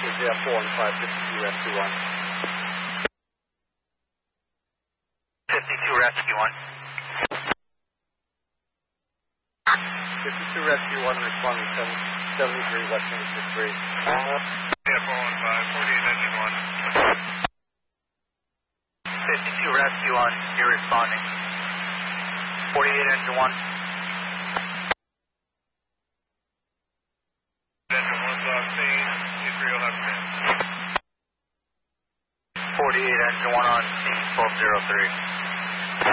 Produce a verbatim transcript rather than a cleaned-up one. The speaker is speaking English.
Yeah, four one five, fifty-two Rescue one. fifty-two Rescue one. fifty-two Rescue one, responding seventy-three, West twenty-six three. Yeah, four one five, forty-eight Engine one. fifty-two Rescue one, you're responding. forty-eight Engine one. Engine one's off scene, two three zero left in. forty-eight Engine one on scene, twelve zero three.